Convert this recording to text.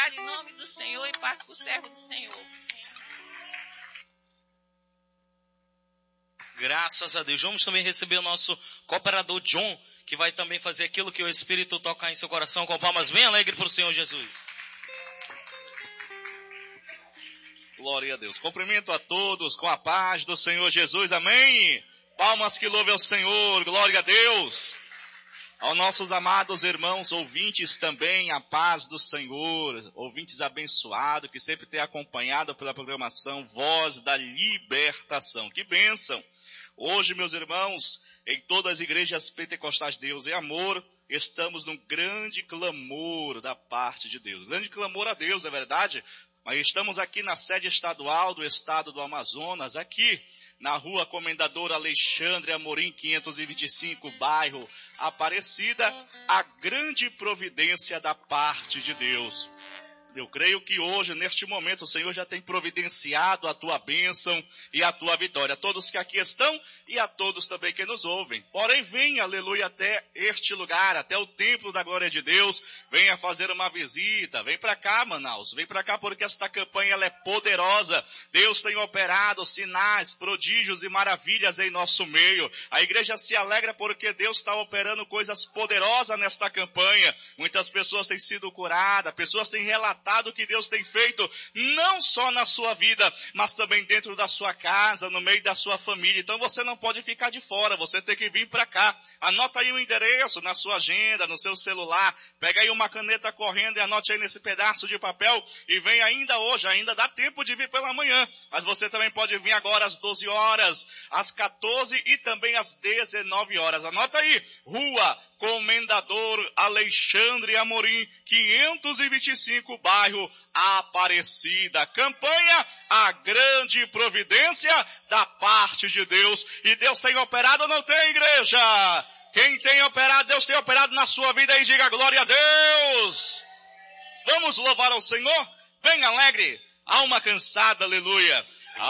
obrigado em nome do Senhor e paz para o servo do Senhor. Graças a Deus. Vamos também receber o nosso cooperador John, que vai também fazer aquilo que o Espírito toca em seu coração, com palmas bem alegres para o Senhor Jesus. Glória a Deus. Cumprimento a todos com a paz do Senhor Jesus. Amém. Palmas que louvem ao Senhor. Glória a Deus. Aos nossos amados irmãos ouvintes também, a paz do Senhor. Ouvintes abençoados que sempre têm acompanhado pela programação Voz da Libertação. Que bênção. Hoje, meus irmãos, em todas as igrejas pentecostais Deus e Amor, estamos num grande clamor da parte de Deus. Grande clamor a Deus, é verdade? Mas estamos aqui na sede estadual do estado do Amazonas, aqui na rua Comendador Alexandre Amorim, 525, bairro Aparecida, a grande providência da parte de Deus. Eu creio que hoje, neste momento, o Senhor já tem providenciado a tua bênção e a tua vitória. A todos que aqui estão e a todos também que nos ouvem. Porém, venha, aleluia, até este lugar, até o templo da glória de Deus. Venha fazer uma visita. Vem para cá, Manaus. Vem para cá porque esta campanha ela é poderosa. Deus tem operado sinais, prodígios e maravilhas em nosso meio. A igreja se alegra porque Deus está operando coisas poderosas nesta campanha. Muitas pessoas têm sido curadas, pessoas têm relatado o que Deus tem feito, não só na sua vida, mas também dentro da sua casa, no meio da sua família. Então você não pode ficar de fora, você tem que vir para cá. Anota aí o endereço na sua agenda, no seu celular, pega aí uma caneta correndo e anote aí nesse pedaço de papel e vem ainda hoje, ainda dá tempo de vir pela manhã, mas você também pode vir agora às 12 horas, às 14 e também às 19 horas. Anota aí, Rua Comendador Alexandre Amorim, 525, bairro Aparecida. Campanha, a grande providência da parte de Deus. E Deus tem operado ou não tem, igreja? Quem tem operado, Deus tem operado na sua vida e diga glória a Deus. Vamos louvar ao Senhor? Bem alegre, alma cansada, aleluia.